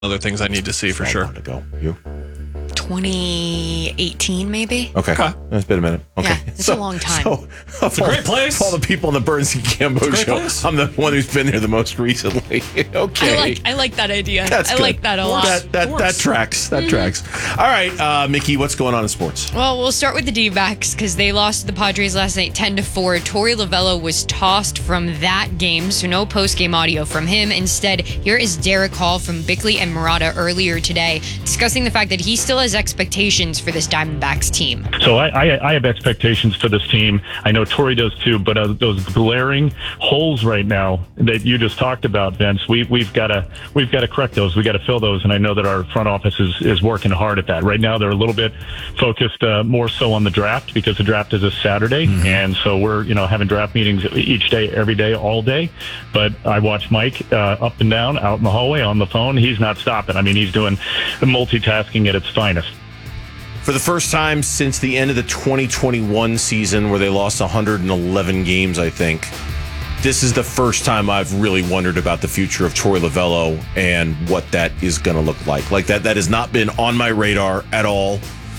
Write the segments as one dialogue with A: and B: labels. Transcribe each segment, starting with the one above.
A: other things I need to see for sure.
B: To go. You?
C: 2018, maybe.
B: Okay. It's been a minute. Okay.
C: Yeah, it's a long time.
B: So,
A: It's a great place.
B: All the people on the Burns and Gambo show.
A: Place.
B: I'm the one who's been there the most recently. Okay.
C: I like that idea.
B: That's
C: I
B: good.
C: like that a lot.
B: That tracks. That tracks. All right, Mickey, what's going on in sports?
C: Well, we'll start with the D-backs because they lost to the Padres last night 10-4. Torey Lovullo was tossed from that game, so no post-game audio from him. Instead, here is Derek Hall from Bickley and Murata earlier today discussing the fact that he still has expectations for this Diamondbacks team.
D: So I have expectations for this team. I know Torey does too, but those glaring holes right now that you just talked about, Vince, we've got to correct those. We got to fill those, and I know that our front office is working hard at that. Right now, they're a little bit focused more so on the draft because the draft is this Saturday, and so we're having draft meetings each day, every day, all day. But I watch Mike up and down, out in the hallway, on the phone. He's not stopping. I mean, he's doing multitasking at its finest.
B: For the first time since the end of the 2021 season, where they lost 111 games, I think, this is the first time I've really wondered about the future of Torey Lovullo and what that is going to look like. Like that has not been on my radar at all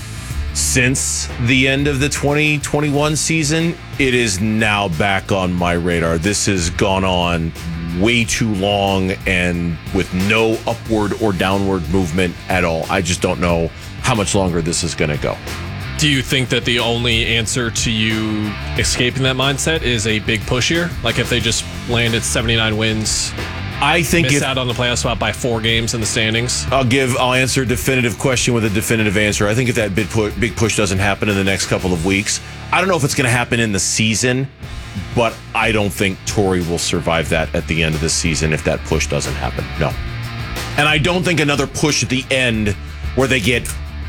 B: since the end of the 2021 season. It is now back on my radar. This has gone on way too long and with no upward or downward movement at all. I just don't know how much longer this is going to go.
A: Do you think that the only answer to you escaping that mindset is a big push here? Like if they just landed 79 wins,
B: I think
A: miss out on the playoff spot by 4 games in the standings?
B: I'll answer a definitive question with a definitive answer. I think if that big push doesn't happen in the next couple of weeks, I don't know if it's going to happen in the season, but I don't think Torey will survive that at the end of the season if that push doesn't happen. No. And I don't think another push at the end where they get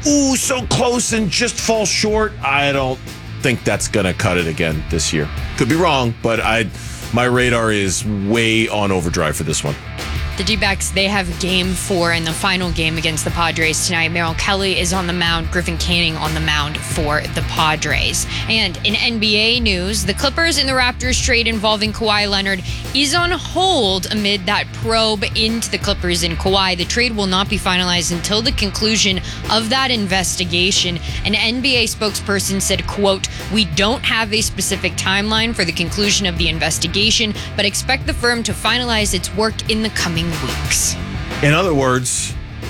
B: so close and just fall short, I don't think that's going to cut it again this year. Could be wrong, but my radar is way on overdrive for this one.
C: The D-backs, they have game 4 in the final game against the Padres tonight. Merrill Kelly is on the mound, Griffin Canning on the mound for the Padres. And in NBA news, the Clippers and the Raptors trade involving Kawhi Leonard is on hold amid that probe into the Clippers and Kawhi. The trade will not be finalized until the conclusion of that investigation. An NBA spokesperson said, quote, "We don't have a specific timeline for the conclusion of the investigation, but expect the firm to finalize its work in the coming weeks."
B: In other words,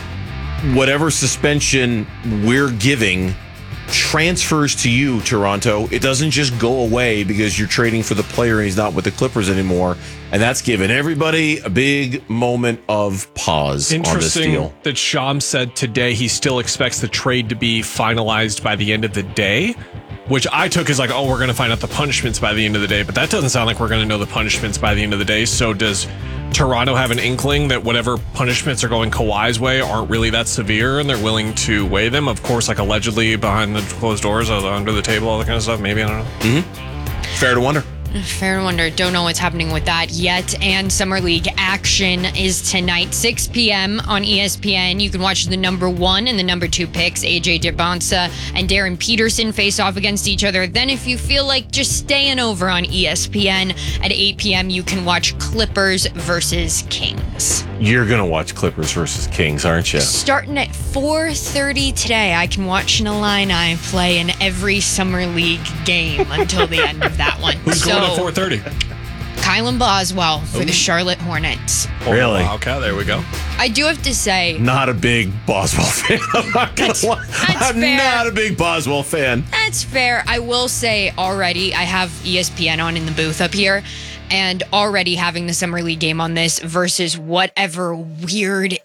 B: whatever suspension we're giving transfers to you, Toronto. It doesn't just go away because you're trading for the player and he's not with the Clippers anymore. And that's given everybody a big moment of pause on this deal.
A: Interesting that Shams said today he still expects the trade to be finalized by the end of the day, which I took as like, oh, we're going to find out the punishments by the end of the day. But that doesn't sound like we're going to know the punishments by the end of the day. So does Toronto have an inkling that whatever punishments are going Kawhi's way aren't really that severe and they're willing to weigh them? Of course, like allegedly behind the closed doors, under the table, all that kind of stuff. Maybe, I don't know.
B: Fair to wonder.
C: Fair to wonder. Don't know what's happening with that yet. And Summer League action is tonight, 6 p.m. on ESPN. You can watch the number 1 and the number 2 picks. AJ Debonsa and Darren Peterson face off against each other. Then if you feel like just staying over on ESPN at 8 p.m., you can watch Clippers versus Kings.
B: You're going to watch Clippers versus Kings, aren't you?
C: Starting at 4:30 today, I can watch an Illini play in every Summer League game until the end of that one.
A: Who's going at 4:30?
C: Kylan Boswell for the Charlotte Hornets.
B: Really?
A: Okay, there we go.
C: I do have to say,
B: Not a big Boswell fan. I'm not going to lie. I'm
C: fair.
B: not a big Boswell fan.
C: that's fair. I will say already, I have ESPN on in the booth up here, and already having the Summer League game on this versus whatever weird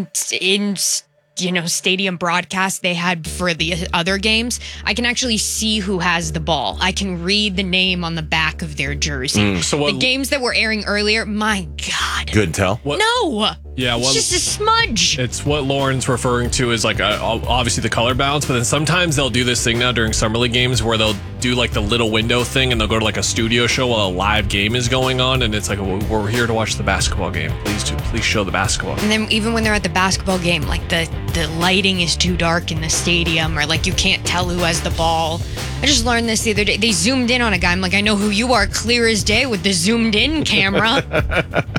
C: stadium broadcast they had for the other games, I can actually see who has the ball. I can read the name on the back of their jersey.
A: So what,
C: The games that were airing earlier, my God.
B: Good tell.
C: No.
A: Yeah,
C: It's just a smudge.
A: It's what Lauren's referring to as like obviously the color balance, but then sometimes they'll do this thing now during Summer League games where they'll do like the little window thing and they'll go to like a studio show while a live game is going on, and it's like, we're here to watch the basketball game. Please show the basketball.
C: And then even when they're at the basketball game, like the lighting is too dark in the stadium, or like you can't tell who has the ball. I just learned this the other day. They zoomed in on a guy. I'm like, I know who you are, clear as day with the zoomed in camera.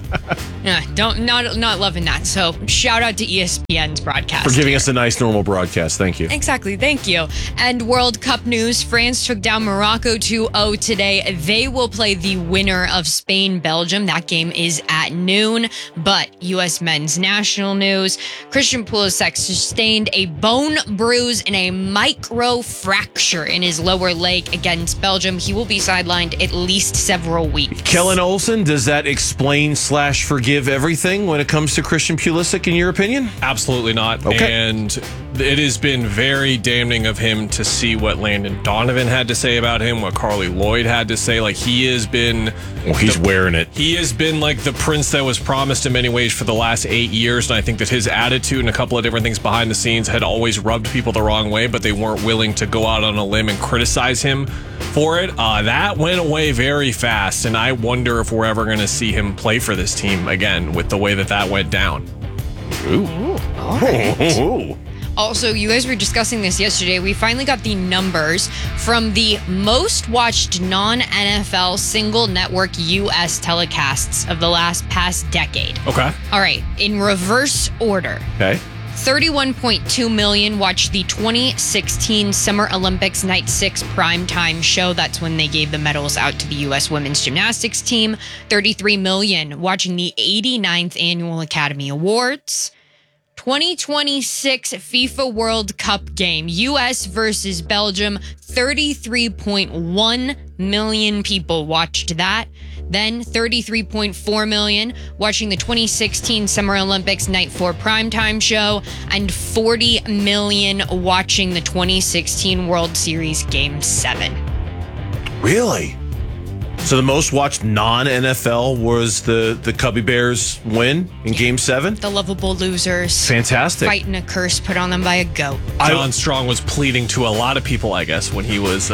C: Yeah, not loving that. So shout out to ESPN's broadcast.
B: For giving us a nice, normal broadcast. Thank you.
C: Exactly. Thank you. And World Cup news. France took down Morocco 2-0 today. They will play the winner of Spain-Belgium. That game is at noon. But U.S. men's national news. Christian Pulisic sustained a bone bruise and a micro fracture in his lower leg against Belgium. He will be sidelined at least several weeks.
B: Kellen Olsen, does that explain/forgive everything when it comes to Christian Pulisic, in your opinion?
A: Absolutely not.
B: Okay.
A: And it has been very damning of him to see what Landon Donovan had to say about him, what Carly Lloyd had to say. Like, he has been...
B: Well, he's wearing it.
A: He has been like the prince that was promised in many ways for the last 8 years. And I think that his attitude and a couple of different things behind the scenes had always rubbed people the wrong way, but they weren't willing to go out on a limb and criticize him for it. That went away very fast. And I wonder if we're ever going to see him play for this team again with the way that went down.
B: Ooh.
C: All right.
B: Ooh.
C: Also, you guys were discussing this yesterday. We finally got the numbers from the most watched non-NFL single network U.S. telecasts of the past decade.
A: Okay.
C: All right, in reverse order.
B: Okay.
C: 31.2 million watched the 2016 Summer Olympics Night 6 primetime show. That's when they gave the medals out to the U.S. women's gymnastics team. 33 million watching the 89th Annual Academy Awards. 2026 FIFA World Cup game, U.S. versus Belgium. 33.1 million people watched that. Then 33.4 million watching the 2016 Summer Olympics Night 4 primetime show, and 40 million watching the 2016 World Series Game 7.
B: Really? So the most watched non-NFL was the Cubby Bears win in Game 7?
C: The lovable losers.
B: Fantastic.
C: Fighting a curse put on them by a goat.
A: John Strong was pleading to a lot of people, I guess, when he was...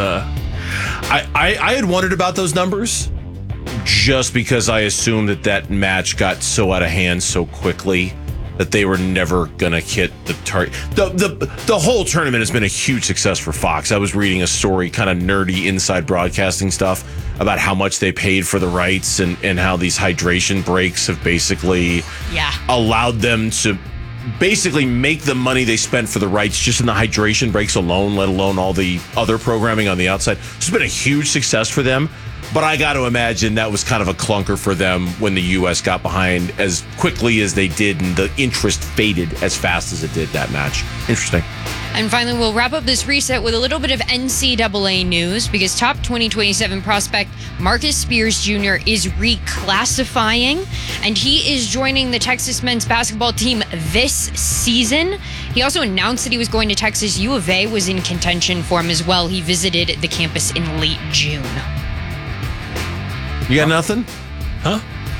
B: I had wondered about those numbers just because I assumed that match got so out of hand so quickly that they were never going to hit the target. The whole tournament has been a huge success for Fox. I was reading a story, kind of nerdy inside broadcasting stuff, about how much they paid for the rights and how these hydration breaks have basically allowed them to basically make the money they spent for the rights just in the hydration breaks alone, let alone all the other programming on the outside. It's been a huge success for them. But I got to imagine that was kind of a clunker for them when the U.S. got behind as quickly as they did, and the interest faded as fast as it did that match. Interesting.
C: And finally, we'll wrap up this reset with a little bit of NCAA news, because top 2027 prospect Marcus Spears Jr. is reclassifying, and he is joining the Texas men's basketball team this season. He also announced that he was going to Texas. U of A was in contention for him as well. He visited the campus in late June.
B: You got nothing?
A: Huh?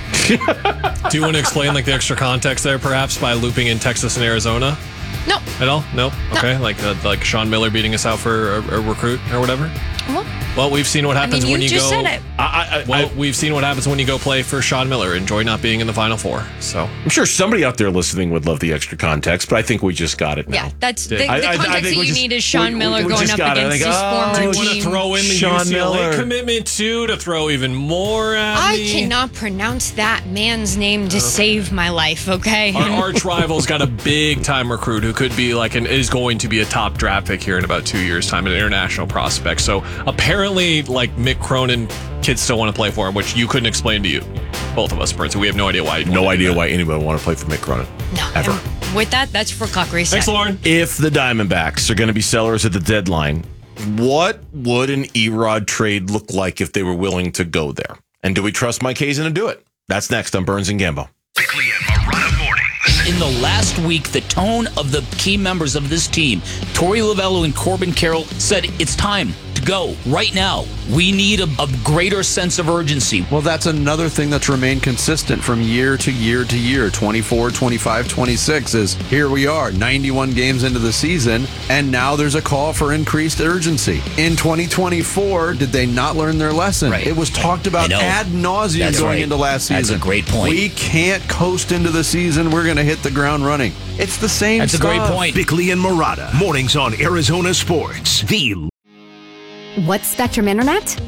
A: Do you want to explain like the extra context there, perhaps, by looping in Texas and Arizona?
C: No.
A: At all? Nope. Okay. Like Sean Miller beating us out for a recruit or whatever? Well, we've seen what happens when you go.
C: Said it.
A: We've seen what happens when you go play for Sean Miller. Enjoy not being in the Final Four. So
B: I'm sure somebody out there listening would love the extra context, but I think we just got it now.
C: Yeah, that's the context that you need is Sean Miller going up against his former
A: do you
C: team.
A: want to throw in the
B: Sean
A: UCLA
B: Miller
A: commitment too, to throw even more at
C: I
A: me?
C: cannot pronounce that man's name to save my life, okay?
A: Our arch rival's got a big time recruit who could be is going to be a top draft pick here in about 2 years' time, an international prospect. So apparently, like Mick Cronin, kids still want to play for him, which you couldn't explain to you. Both of us, Prince. We have no idea why.
B: No idea why anybody would want to play for Mick Cronin.
C: No.
B: Ever.
C: And with that, that's for Clock Reset.
A: Thanks, Lauren.
B: If the Diamondbacks are going to be sellers at the deadline, what would an Erod trade look like if they were willing to go there? And do we trust Mike Hazen to do it? That's next on Burns and Gambo.
E: Bickley and Morana mornings. In the last week, the tone of the key members of this team, Torey Lovello and Corbin Carroll, said it's time to go right now. We need a greater sense of urgency.
F: Well, that's another thing that's remained consistent from year to year to year. 24, 25, 26 is here we are, 91 games into the season, and now there's a call for increased urgency. In 2024, did they not learn their lesson?
E: Right.
F: It was talked about ad nauseum going into last season.
E: That's a great point.
F: We can't coast into the season. We're going to hit the ground running. It's the same
E: That's
F: stuff.
E: a great point.
G: Bickley and Morana, mornings on Arizona Sports.
H: What's Spectrum Internet?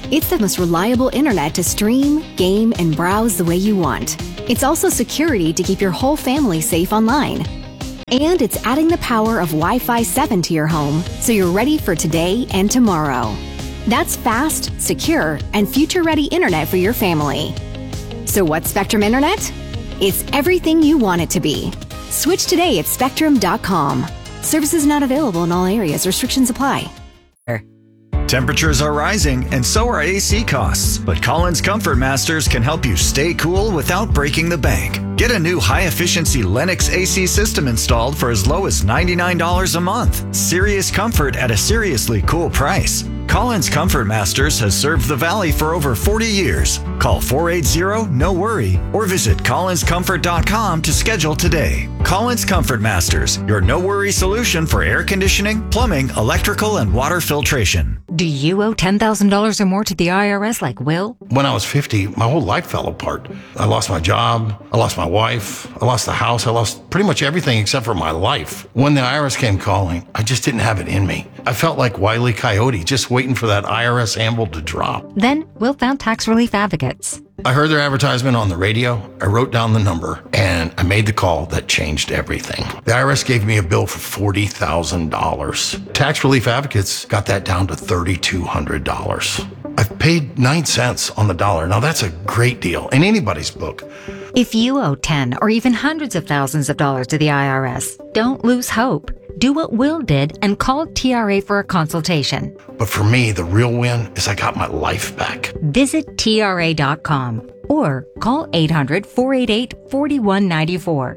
G: It's the most reliable internet to stream, game, and browse the way you want. It's also security to keep your whole family safe online. And it's adding the power of Wi-Fi 7 to your home so you're ready for today and tomorrow. That's fast, secure, and future-ready internet for your family. So what's Spectrum Internet? It's everything you want it to be. Switch today at Spectrum.com. Services not available in all areas. Restrictions apply.
H: Temperatures are rising, and so are AC costs. But Collins Comfort Masters can help you stay cool without breaking the bank. Get a new high-efficiency Lennox AC system installed for as low as $99 a month. Serious comfort at a seriously cool price. Collins Comfort Masters has served the Valley for over 40 years. Call 480-NO-WORRY or visit collinscomfort.com to schedule today. Collins Comfort Masters, your no-worry solution for air conditioning, plumbing, electrical, and water filtration.
I: Do you owe $10,000 or more to the IRS like Will?
J: When I was 50, my whole life fell apart. I lost my job, I lost my wife, I lost the house, I lost pretty much everything except for my life. When the IRS came calling, I just didn't have it in me. I felt like Wile E. Coyote, just waiting for that IRS anvil to drop.
I: Then Will found Tax Relief Advocates.
J: I heard their advertisement on the radio, I wrote down the number, and I made the call that changed everything. The IRS gave me a bill for $40,000. Tax Relief Advocates got that down to $3,200. I've paid 9 cents on the dollar. Now that's a great deal in anybody's book.
I: If you owe 10 or even hundreds of thousands of dollars to the IRS, don't lose hope. Do what Will did and call TRA for a consultation.
J: But for me, the real win is I got my life back.
I: Visit TRA.com or call 800-488-4194.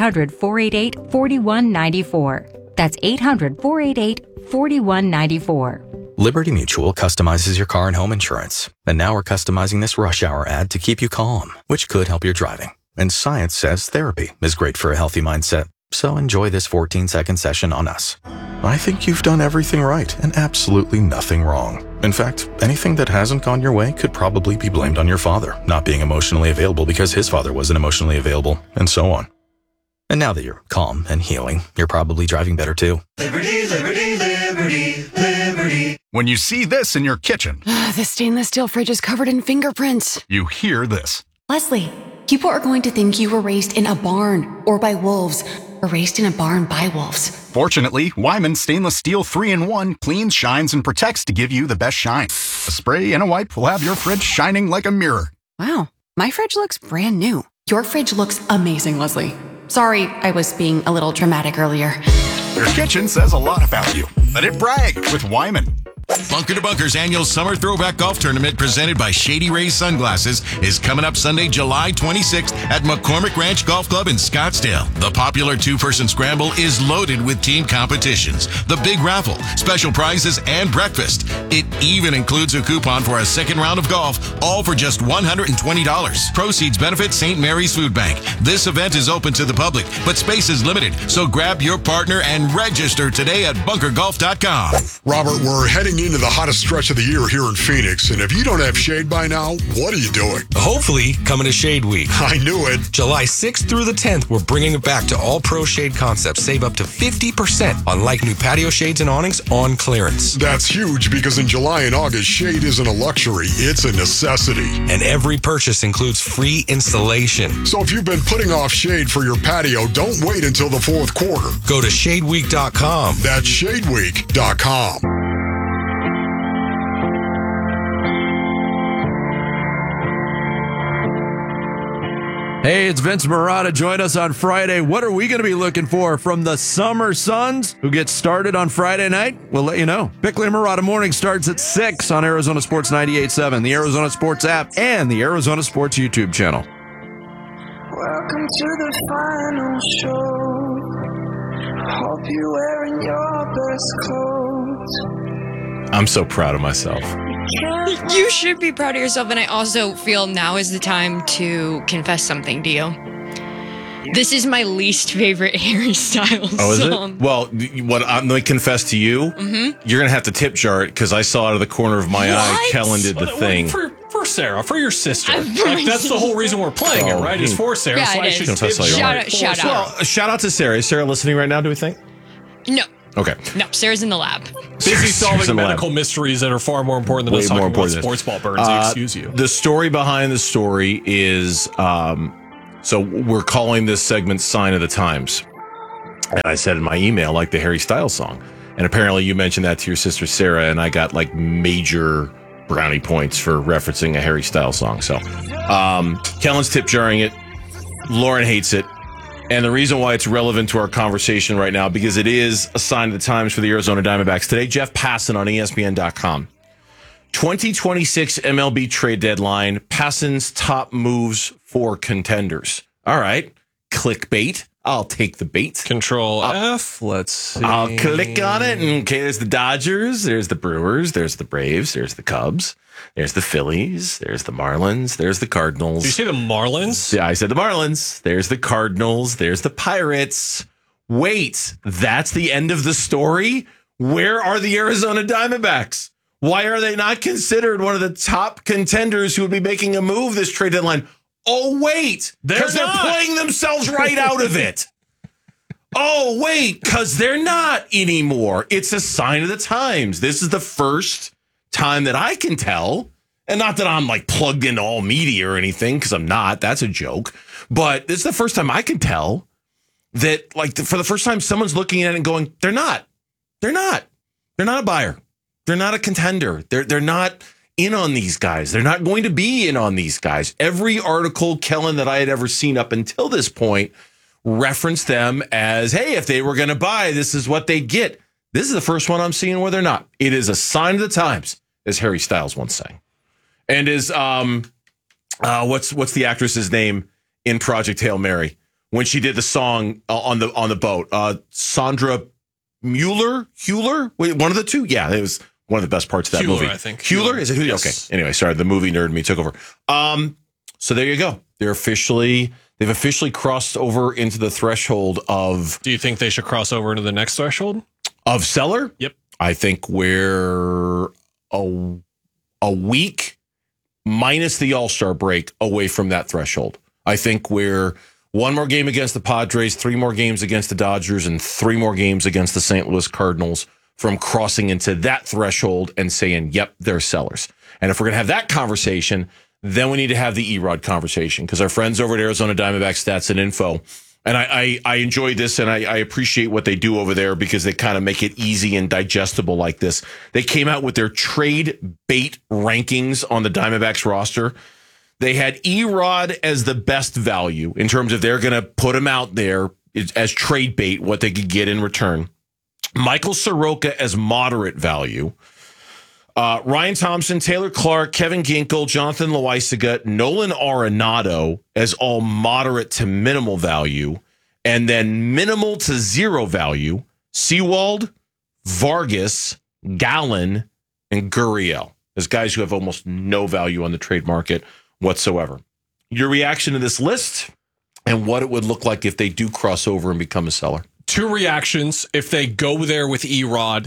I: 800-488-4194. That's 800-488-4194.
K: Liberty Mutual customizes your car and home insurance. And now we're customizing this rush hour ad to keep you calm, which could help your driving. And science says therapy is great for a healthy mindset. So enjoy this 14-second session on us. I think you've done everything right and absolutely nothing wrong. In fact, anything that hasn't gone your way could probably be blamed on your father not being emotionally available because his father wasn't emotionally available, and so on. And now that you're calm and healing, you're probably driving better too.
L: Liberty, liberty, liberty, liberty. When you see this in your kitchen,
M: the stainless steel fridge is covered in fingerprints.
L: You hear this.
M: Leslie, people are going to think you were raised in a barn or by wolves, or raised in a barn by wolves.
L: Fortunately, Wyman Stainless Steel 3-in-1 cleans, shines, and protects to give you the best shine. A spray and a wipe will have your fridge shining like a mirror.
M: Wow, my fridge looks brand new. Your fridge looks amazing, Leslie. Sorry, I was being a little dramatic earlier.
L: Your kitchen says a lot about you. Let it brag with Wyman.
N: Bunker to Bunker's annual Summer Throwback Golf Tournament presented by Shady Rays Sunglasses is coming up Sunday, July 26th at McCormick Ranch Golf Club in Scottsdale. The popular two-person scramble is loaded with team competitions, the big raffle, special prizes, and breakfast. It even includes a coupon for a second round of golf, all for just $120. Proceeds benefit St. Mary's Food Bank. This event is open to the public, but space is limited, so grab your partner and register today at bunkergolf.com.
O: Robert, we're heading into the hottest stretch of the year here in Phoenix, and if you don't have shade by now, what are you doing?
P: Hopefully, coming to Shade Week.
O: I knew it.
P: July 6th through the 10th, we're bringing it back to all pro shade concepts. Save up to 50% on like new patio shades and awnings on clearance.
O: That's huge because in July and August, shade isn't a luxury, it's a necessity.
P: And every purchase includes free installation.
O: So if you've been putting off shade for your patio, don't wait until the fourth quarter.
P: Go to shadeweek.com.
O: That's shadeweek.com.
F: Hey, it's Vince Marotta. Join us on Friday. What are we going to be looking for from the Summer Suns, who get started on Friday night? We'll let you know. Bickley and Marotta Morning starts at 6 on Arizona Sports 98.7, the Arizona Sports app, and the Arizona Sports YouTube channel.
Q: Welcome to the final show. Hope you're wearing your best clothes.
B: I'm so proud of myself.
C: You should be proud of yourself, and I also feel now is the time to confess something to you. This is my least favorite Harry Styles
B: Oh, is
C: song.
B: it? Well, what I'm going to confess to you, you're going to have to tip jar it because I saw out of the corner of my eye, Kellen did the thing.
A: For Sarah, for your sister. Like, that's the whole reason we're playing it, right? It's for Sarah,
C: Yeah,
A: so
C: it
A: I
C: is.
A: should tip jar it.
C: Shout out.
B: Well, shout out to Sarah. Is Sarah listening right now, do we think?
C: No.
B: Okay.
C: No, Sarah's in the lab.
A: Busy solving
B: in the lab.
A: medical mysteries that are far more important than
B: Way
A: us
B: more
A: talking about
B: important than
A: sports
B: this.
A: ball burns. Excuse you.
B: The story behind the story is, so we're calling this segment Sign of the Times. And I said in my email, like the Harry Styles song. And apparently you mentioned that to your sister Sarah, and I got like major brownie points for referencing a Harry Styles song. So Kellen's tip jarring it. Lauren hates it. And the reason why it's relevant to our conversation right now, because it is a sign of the times for the Arizona Diamondbacks. Today, Jeff Passan on ESPN.com. 2026 MLB trade deadline, Passan's top moves for contenders. All right. Clickbait. I'll take the bait.
A: Control F. Let's see.
B: I'll click on it. And okay, there's the Dodgers. There's the Brewers. There's the Braves. There's the Cubs. There's the Phillies. There's the Marlins. There's the Cardinals.
A: Did you say the Marlins?
B: Yeah, I said the Marlins. There's the Cardinals. There's the Pirates. Wait, that's the end of the story? Where are the Arizona Diamondbacks? Why are they not considered one of the top contenders who would be making a move this trade deadline? Oh, wait, because they're playing themselves right out of it. Oh, wait, because they're not anymore. It's a sign of the times. This is the first time that I can tell, and not that I'm like plugged into all media or anything, because I'm not. That's a joke. But this is the first time I can tell that, like, for the first time, someone's looking at it and going, they're not a buyer. They're not a contender. They're not in on these guys. They're not going to be in on these guys. Every article, Kellen, that I had ever seen up until this point referenced them as, hey, if they were going to buy, this is what they get. This is the first one I'm seeing where they're not. It is a sign of the times, as Harry Styles once sang. And is what's the actress's name in Project Hail Mary when she did the song on the boat? Sandra Mueller? Wait, one of the two? Yeah, it was one of the best parts of that movie.
A: I think.
B: Hewler? Is it Hewler?
A: Yes.
B: Okay. Anyway, sorry, the movie nerd in me took over. So there you go. They've officially crossed over into the threshold of.
A: Do you think they should cross over into the next threshold?
B: Of seller?
A: Yep.
B: I think we're a week minus the All-Star break away from that threshold. I think we're one more game against the Padres, 3 more games against the Dodgers, and 3 more games against the St. Louis Cardinals from crossing into that threshold and saying, yep, they're sellers. And if we're going to have that conversation, then we need to have the Erod conversation, because our friends over at Arizona Diamondback Stats and Info, and I enjoy this, and I appreciate what they do over there, because they kind of make it easy and digestible like this. They came out with their trade bait rankings on the Diamondbacks roster. They had Erod as the best value in terms of they're going to put him out there as trade bait, what they could get in return. Michael Soroka as moderate value. Ryan Thompson, Taylor Clark, Kevin Ginkel, Jonathan Loaisiga, Nolan Arenado as all moderate to minimal value, and then minimal to zero value, Sewald, Vargas, Gallen, and Gurriel as guys who have almost no value on the trade market whatsoever. Your reaction to this list and what it would look like if they do cross over and become a seller?
A: 2 reactions. If they go there with Erod,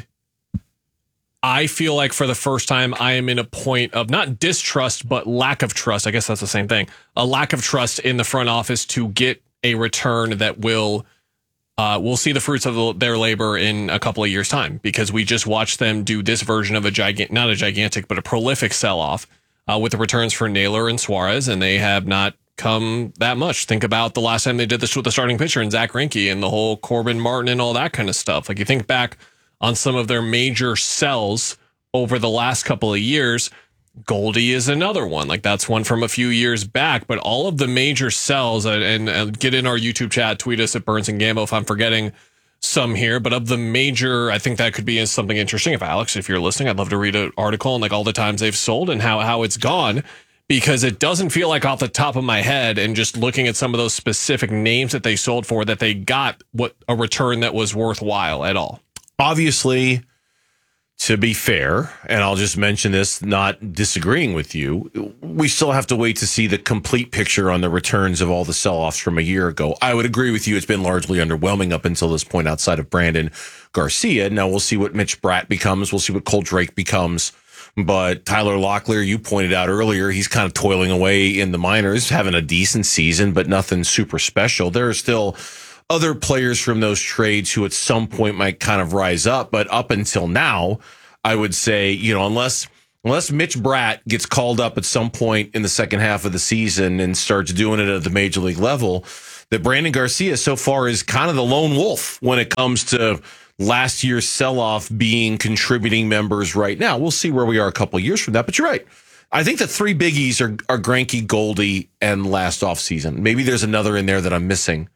A: I feel like for the first time, I am in a point of not distrust, but lack of trust. I guess that's the same thing. A lack of trust in the front office to get a return that will we'll see the fruits of their labor in a couple of years' time, because we just watched them do this version of not a gigantic, but a prolific sell-off with the returns for Naylor and Suarez, and they have not come that much. Think about the last time they did this with the starting pitcher and Zach Greinke and the whole Corbin Martin and all that kind of stuff. Like, you think back on some of their major sells over the last couple of years, Goldie is another one. Like, that's one from a few years back, but all of the major sells, and get in our YouTube chat, tweet us at Burns and Gambo if I'm forgetting some here, but of the major, I think that could be something interesting. If Alex, if you're listening, I'd love to read an article on like all the times they've sold and how it's gone, because it doesn't feel like off the top of my head, and just looking at some of those specific names that they sold for, that they got a return that was worthwhile at all.
B: Obviously, to be fair, and I'll just mention this, not disagreeing with you, we still have to wait to see the complete picture on the returns of all the sell-offs from a year ago. I would agree with you. It's been largely underwhelming up until this point outside of Brandon Garcia. Now we'll see what Mitch Bratt becomes. We'll see what Cole Drake becomes. But Tyler Locklear, you pointed out earlier, he's kind of toiling away in the minors, having a decent season, but nothing super special. There are still other players from those trades who at some point might kind of rise up. But up until now, I would say, unless Mitch Bratt gets called up at some point in the second half of the season and starts doing it at the major league level, that Brandon Garcia so far is kind of the lone wolf when it comes to last year's sell-off being contributing members right now. We'll see where we are a couple of years from that, but you're right. I think the three biggies are Greinke, Goldie, and last offseason. Maybe there's another in there that I'm missing.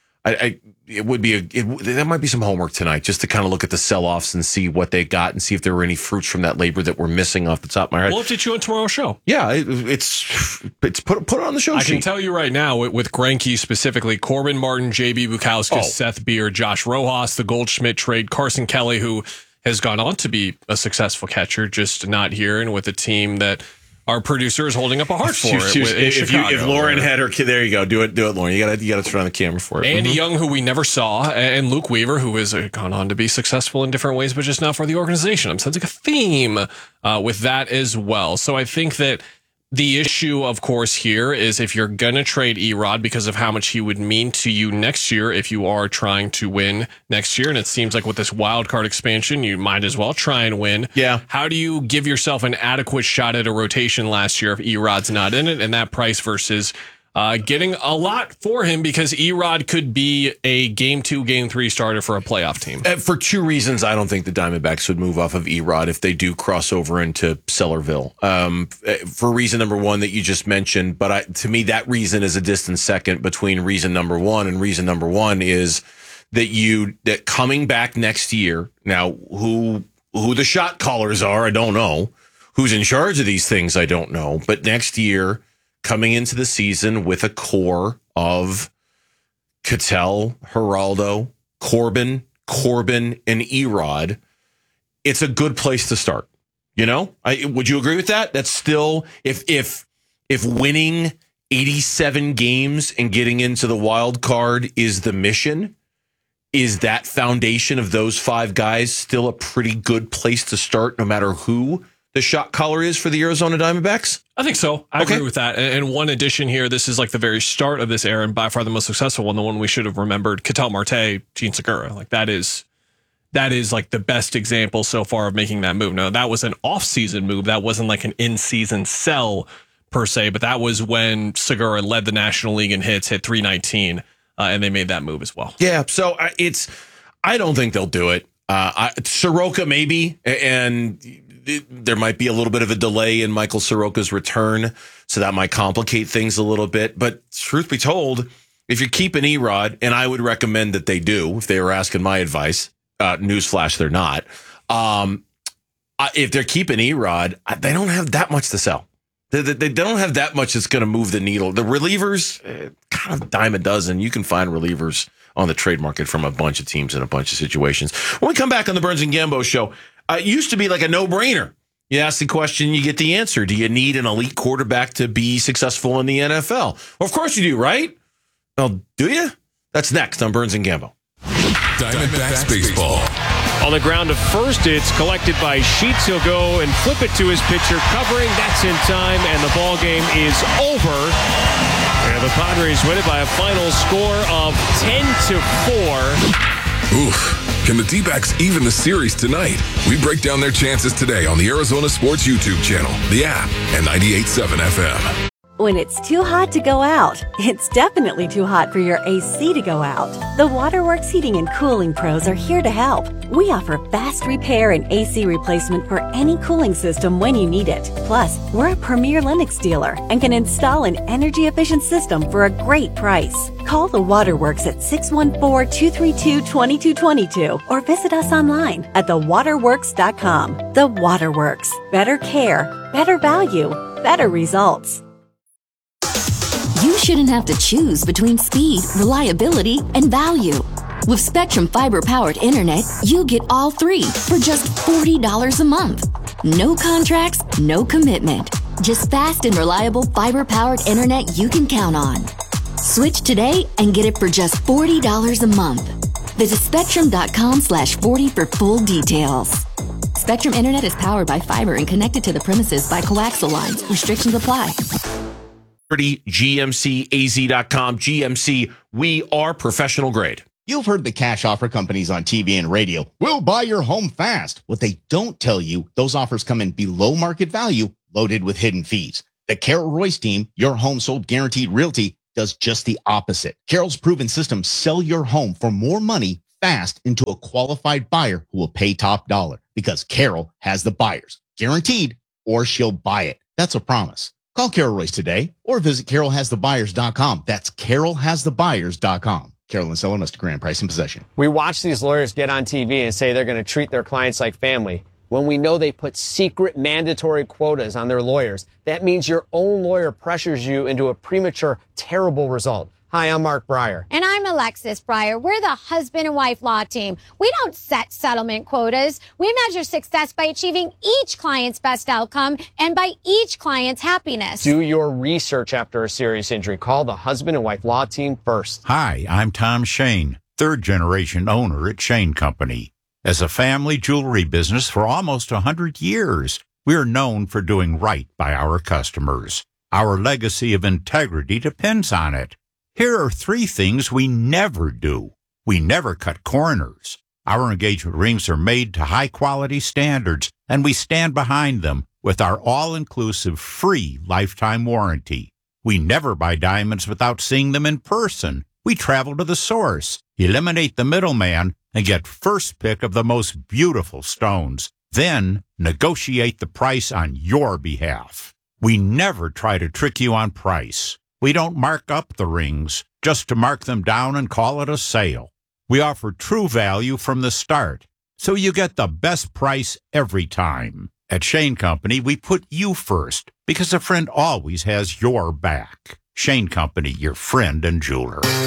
B: That might be some homework tonight, just to kind of look at the sell-offs and see what they got and see if there were any fruits from that labor that we're missing off the top of my head.
A: We'll update you on tomorrow's show.
B: Yeah, it's put it on the show sheet.
A: I can tell you right now, with Greinke specifically, Corbin Martin, J.B. Bukowskis, Seth Beer, Josh Rojas, the Goldschmidt trade, Carson Kelly, who has gone on to be a successful catcher, just not here, and with a team that our producer is holding up a heart for
B: if Lauren had her kid, there you go. Do it, Lauren. You got to turn on the camera for it.
A: Andy Young, who we never saw, and Luke Weaver, who has gone on to be successful in different ways, but just not for the organization. I'm sensing a theme with that as well. So I think that the issue, of course, here is if you're going to trade Erod because of how much he would mean to you next year if you are trying to win next year. And it seems like with this wild card expansion, you might as well try and win.
B: Yeah.
A: How do you give yourself an adequate shot at a rotation last year if Erod's not in it? And that price versus getting a lot for him, because Erod could be a game 2, game 3 starter for a playoff team.
B: For two reasons, I don't think the Diamondbacks would move off of Erod if they do cross over into Sellerville. For reason number one that you just mentioned, but to me, that reason is a distant second between reason number one. And reason number one is that coming back next year, now who the shot callers are, I don't know. Who's in charge of these things, I don't know. But next year, coming into the season with a core of Ketel, Geraldo, Corbin, and Erod, it's a good place to start. Would you agree with that? That's still, if winning 87 games and getting into the wild card is the mission, is that foundation of those 5 guys still a pretty good place to start, no matter who the shot caller is for the Arizona Diamondbacks?
A: I think so. I agree with that. And one addition here, this is like the very start of this era, and by far the most successful one, the one we should have remembered, Ketel Marte, Gene Segura. Like that is like the best example so far of making that move. Now, that was an off-season move. That wasn't like an in-season sell per se, but that was when Segura led the National League in hits, hit 319, and they made that move as well.
B: Yeah, so I don't think they'll do it. Soroka maybe, and there might be a little bit of a delay in Michael Soroka's return, so that might complicate things a little bit. But truth be told, if you're keeping Erod, and I would recommend that they do, if they were asking my advice, newsflash, they're not. If they're keeping Erod, they don't have that much to sell. They don't have that much that's going to move the needle. The relievers, kind of dime a dozen. You can find relievers on the trade market from a bunch of teams in a bunch of situations. When we come back on the Burns and Gambo show, it used to be like a no-brainer. You ask the question, you get the answer. Do you need an elite quarterback to be successful in the NFL? Well, of course you do, right? Well, do you? That's next on Burns and Gambo.
R: Diamondbacks baseball. On the ground to first, it's collected by Sheets. He'll go and flip it to his pitcher, covering. That's in time, and the ball game is over. And the Padres win it by a final score of 10-4.
P: Oof. Can the D-backs even the series tonight? We break down their chances today on the Arizona Sports YouTube channel, the app, and 98.7 FM.
S: When it's too hot to go out, it's definitely too hot for your AC to go out. The Waterworks Heating and Cooling Pros are here to help. We offer fast repair and AC replacement for any cooling system when you need it. Plus, we're a premier Lennox dealer and can install an energy-efficient system for a great price. Call the Waterworks at 614-232-2222 or visit us online at thewaterworks.com. The Waterworks. Better care, better value, better results.
T: You shouldn't have to choose between speed, reliability, and value. With Spectrum Fiber-powered internet, you get all three for just $40 a month. No contracts, no commitment. Just fast and reliable fiber-powered internet you can count on. Switch today and get it for just $40 a month. Visit spectrum.com/40 for full details. Spectrum Internet is powered by fiber and connected to the premises by coaxial lines. Restrictions apply.
B: GMCAZ.com. GMC, we are professional grade.
U: You've heard the cash offer companies on TV and radio. We'll buy your home fast. What they don't tell you, those offers come in below market value, loaded with hidden fees. The Carol Royce team, your home sold guaranteed realty, does just the opposite. Carol's proven system sell your home for more money fast into a qualified buyer who will pay top dollar because Carol has the buyers guaranteed, or she'll buy it. That's a promise. Call Carol Royce today or visit carolhasthebuyers.com. That's carolhasthebuyers.com. Carolyn Seller, Mr. Grand Price in possession.
V: We watch these lawyers get on TV and say they're going to treat their clients like family when we know they put secret mandatory quotas on their lawyers. That means your own lawyer pressures you into a premature, terrible result. Hi, I'm Mark Breyer.
W: And I'm Alexis Breyer. We're the husband and wife law team. We don't set settlement quotas. We measure success by achieving each client's best outcome and by each client's happiness.
V: Do your research after a serious injury. Call the husband and wife law team first.
X: Hi, I'm Tom Shane, third-generation owner at Shane Company. As a family jewelry business for almost 100 years, we're known for doing right by our customers. Our legacy of integrity depends on it. Here are 3 things we never do. We never cut corners. Our engagement rings are made to high-quality standards, and we stand behind them with our all-inclusive free lifetime warranty. We never buy diamonds without seeing them in person. We travel to the source, eliminate the middleman, and get first pick of the most beautiful stones. Then negotiate the price on your behalf. We never try to trick you on price. We don't mark up the rings just to mark them down and call it a sale. We offer true value from the start, so you get the best price every time. At Shane Company, we put you first because a friend always has your back. Shane Company, your friend and jeweler.